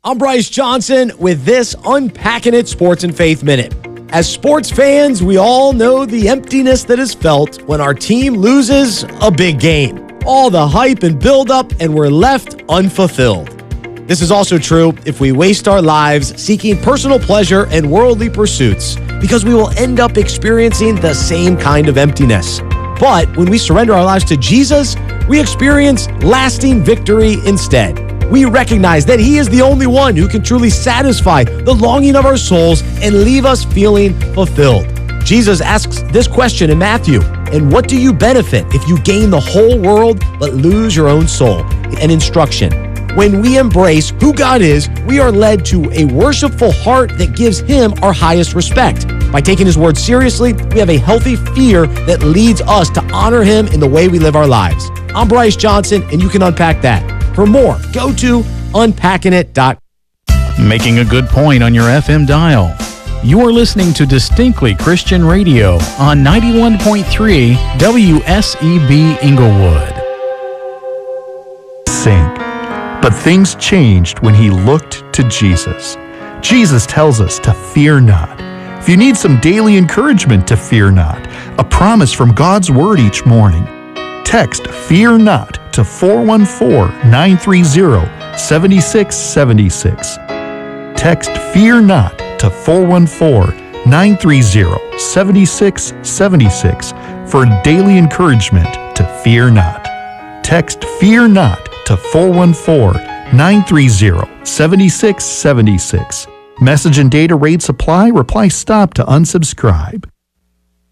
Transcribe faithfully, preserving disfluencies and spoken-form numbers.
I'm Bryce Johnson with this Unpacking It Sports and Faith Minute. As sports fans, we all know the emptiness that is felt when our team loses a big game. All the hype and buildup, and we're left unfulfilled. This is also true if we waste our lives seeking personal pleasure and worldly pursuits, because we will end up experiencing the same kind of emptiness. But when we surrender our lives to Jesus, we experience lasting victory instead. We recognize that He is the only one who can truly satisfy the longing of our souls and leave us feeling fulfilled. Jesus asks this question in Matthew, and what do you benefit if you gain the whole world but lose your own soul? An instruction. When we embrace who God is, we are led to a worshipful heart that gives Him our highest respect. By taking His word seriously, we have a healthy fear that leads us to honor Him in the way we live our lives. I'm Bryce Johnson, and you can unpack that. For more, go to unpacking it dot com. Making a good point on your F M dial. You are listening to Distinctly Christian Radio on ninety-one point three W S E B Inglewood. Sink. But things changed when he looked to Jesus. Jesus tells us to fear not. If you need some daily encouragement to fear not, a promise from God's Word each morning, text Fear Not to four one four, nine three zero, seven six seven six. Text Fear Not to four one four, nine three zero, seven six seven six for daily encouragement to fear not. Text Fear Not to four one four, nine three zero, seven six seven six. Message and data rates apply. Reply stop to unsubscribe.